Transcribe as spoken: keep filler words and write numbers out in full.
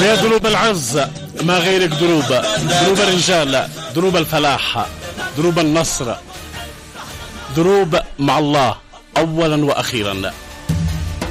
ويا دروب العز ما غيرك دروب، دروب الرجال، دروب الفلاح، دروب النصر، دروب مع الله أولا وأخيرا.